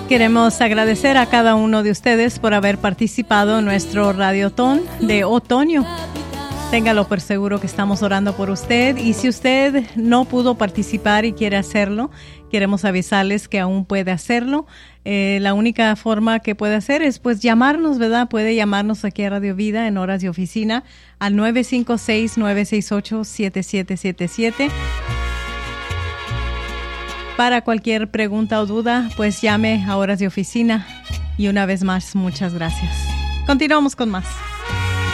Queremos agradecer a cada uno de ustedes por haber participado en nuestro Radiotón de otoño. Téngalo por seguro que estamos orando por usted, y si usted no pudo participar y quiere hacerlo, queremos avisarles que aún puede hacerlo. La única forma que puede hacer es pues llamarnos, ¿verdad? Puede llamarnos aquí a Radio Vida en horas de oficina al 956-968-7777. Para cualquier pregunta o duda, pues llame a horas de oficina. Y una vez más, muchas gracias. Continuamos con más.